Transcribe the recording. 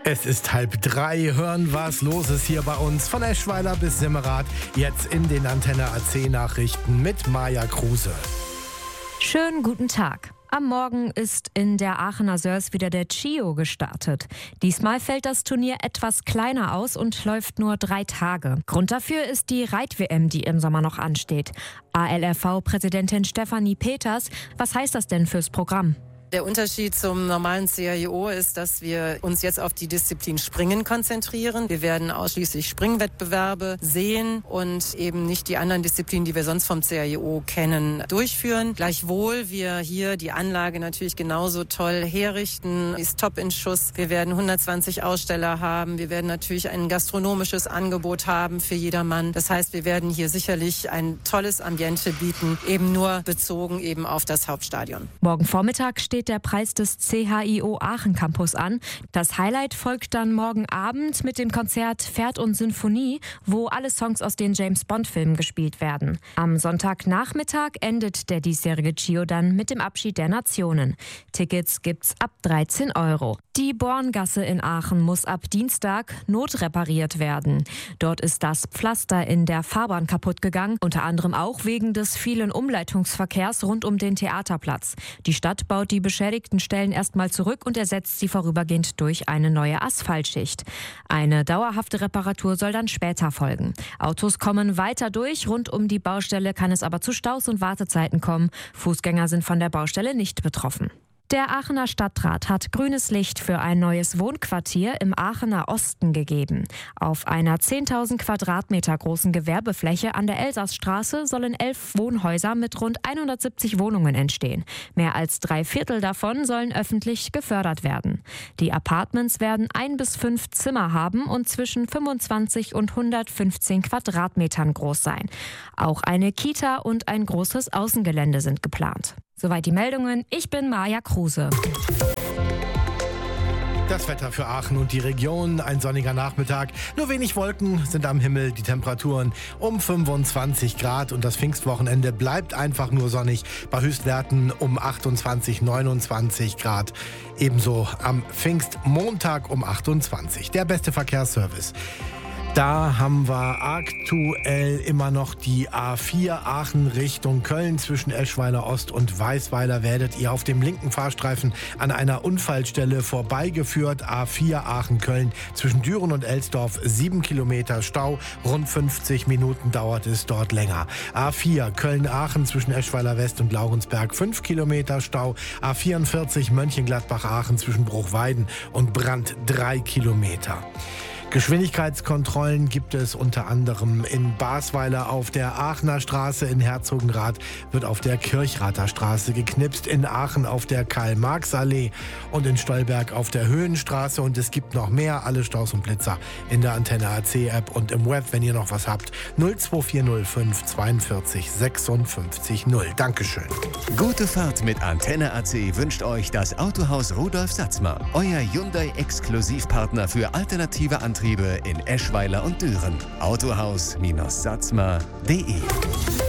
Es ist 2:30, hören, was los ist hier bei uns von Eschweiler bis Simmerath. Jetzt in den Antenne AC Nachrichten mit Maja Kruse. Schönen guten Tag. Am Morgen ist in der Aachener Sörs wieder der CIO gestartet. Diesmal fällt das Turnier etwas kleiner aus und läuft nur 3 Tage. Grund dafür ist die Reit-WM, die im Sommer noch ansteht. ALRV-Präsidentin Stefanie Peters, was heißt das denn fürs Programm? Der Unterschied zum normalen CIO ist, dass wir uns jetzt auf die Disziplin Springen konzentrieren. Wir werden ausschließlich Springwettbewerbe sehen und eben nicht die anderen Disziplinen, die wir sonst vom CIO kennen, durchführen. Gleichwohl wir hier die Anlage natürlich genauso toll herrichten, ist top in Schuss. Wir werden 120 Aussteller haben. Wir werden natürlich ein gastronomisches Angebot haben für jedermann. Das heißt, wir werden hier sicherlich ein tolles Ambiente bieten, eben nur bezogen eben auf das Hauptstadion. Morgen Vormittag steht der Preis des CHIO Aachen Campus an. Das Highlight folgt dann morgen Abend mit dem Konzert Pferd und Sinfonie, wo alle Songs aus den James-Bond-Filmen gespielt werden. Am Sonntagnachmittag endet der diesjährige CHIO dann mit dem Abschied der Nationen. Tickets gibt's ab 13 €. Die Borngasse in Aachen muss ab Dienstag notrepariert werden. Dort ist das Pflaster in der Fahrbahn kaputt gegangen, unter anderem auch wegen des vielen Umleitungsverkehrs rund um den Theaterplatz. Die Stadt baut die beschädigten Stellen erstmal zurück und ersetzt sie vorübergehend durch eine neue Asphaltschicht. Eine dauerhafte Reparatur soll dann später folgen. Autos kommen weiter durch, rund um die Baustelle kann es aber zu Staus und Wartezeiten kommen. Fußgänger sind von der Baustelle nicht betroffen. Der Aachener Stadtrat hat grünes Licht für ein neues Wohnquartier im Aachener Osten gegeben. Auf einer 10.000 Quadratmeter großen Gewerbefläche an der Elsassstraße sollen 11 Wohnhäuser mit rund 170 Wohnungen entstehen. Mehr als 3/4 davon sollen öffentlich gefördert werden. Die Apartments werden 1 bis 5 Zimmer haben und zwischen 25 und 115 Quadratmetern groß sein. Auch eine Kita und ein großes Außengelände sind geplant. Soweit die Meldungen. Ich bin Maja Kruse. Das Wetter für Aachen und die Region, ein sonniger Nachmittag. Nur wenig Wolken sind am Himmel, die Temperaturen um 25 Grad und das Pfingstwochenende bleibt einfach nur sonnig bei Höchstwerten um 28, 29 Grad. Ebenso am Pfingstmontag um 28. Der beste Verkehrsservice. Da haben wir aktuell immer noch die A4 Aachen Richtung Köln. Zwischen Eschweiler Ost und Weißweiler werdet ihr auf dem linken Fahrstreifen an einer Unfallstelle vorbeigeführt. A4 Aachen-Köln zwischen Düren und Elsdorf 7 Kilometer Stau. Rund 50 Minuten dauert es dort länger. A4 Köln-Aachen zwischen Eschweiler West und Laurensberg 5 Kilometer Stau. A44 Mönchengladbach-Aachen zwischen Bruchweiden und Brandt 3 Kilometer. Geschwindigkeitskontrollen gibt es unter anderem in Basweiler auf der Aachener Straße, in Herzogenrath wird auf der Kirchrather Straße geknipst, in Aachen auf der Karl-Marx-Allee und in Stolberg auf der Höhenstraße. Und es gibt noch mehr, alle Staus und Blitzer in der Antenne AC App und im Web, wenn ihr noch was habt. 02405 42 56 0. Dankeschön. Gute Fahrt mit Antenne AC wünscht euch das Autohaus Rudolf Satzmer, euer Hyundai-Exklusivpartner für alternative Antriebe in Eschweiler und Düren. Autohaus-satzmer.de